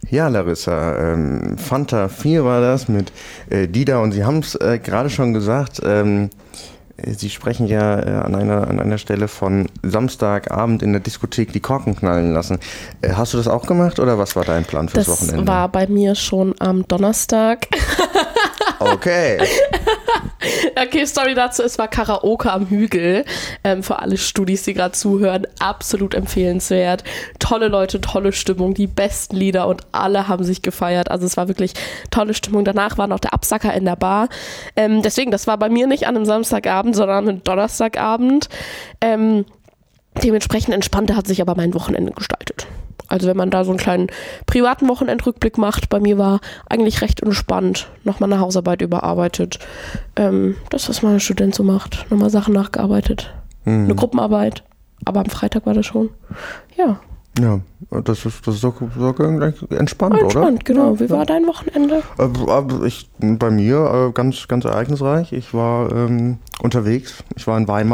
Ja, Larissa, Fanta 4 war das mit Dida und Sie haben es gerade schon gesagt, Sie sprechen ja an einer Stelle von Samstagabend in der Diskothek die Korken knallen lassen. Hast du das auch gemacht oder was war dein Plan fürs Wochenende? Das war bei mir schon am Donnerstag. Okay. Okay, Story dazu, es war Karaoke am Hügel. Für alle Studis, die gerade zuhören, absolut empfehlenswert. Tolle Leute, tolle Stimmung, die besten Lieder und alle haben sich gefeiert. Also es war wirklich tolle Stimmung. Danach war noch der Absacker in der Bar. Deswegen, das war bei mir nicht an einem Samstagabend, sondern an einem Donnerstagabend. Dementsprechend entspannter hat sich aber mein Wochenende gestaltet. Also wenn man da so einen kleinen privaten Wochenendrückblick macht, bei mir war eigentlich recht entspannt. Nochmal eine Hausarbeit überarbeitet. Das, was man als Student so macht. Nochmal Sachen nachgearbeitet. Eine Gruppenarbeit. Aber am Freitag war das schon. Ja. Ja, das ist so entspannt, oder? Entspannt, genau. Wie war dein Wochenende? Bei mir ganz ereignisreich. Ich war unterwegs. Ich war in Weimar.